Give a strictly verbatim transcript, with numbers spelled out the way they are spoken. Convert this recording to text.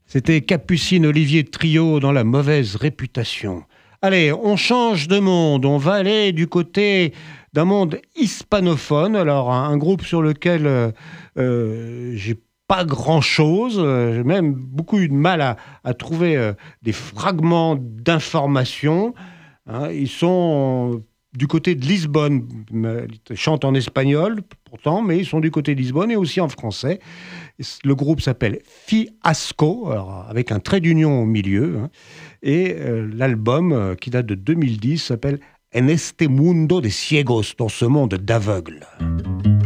C'était Capucine Olivier Trio dans La mauvaise réputation. Allez, on change de monde, on va aller du côté d'un monde hispanophone. Alors, un, un groupe sur lequel euh, euh, j'ai pas grand-chose, euh, j'ai même beaucoup eu de mal à, à trouver euh, des fragments d'informations. Hein, ils sont du côté de Lisbonne, ils chantent en espagnol pourtant, mais ils sont du côté de Lisbonne et aussi en français. Le groupe s'appelle Fiasco, alors avec un trait d'union au milieu, hein, et euh, l'album euh, qui date de deux mille dix s'appelle En este mundo de ciegos, dans ce monde d'aveugles.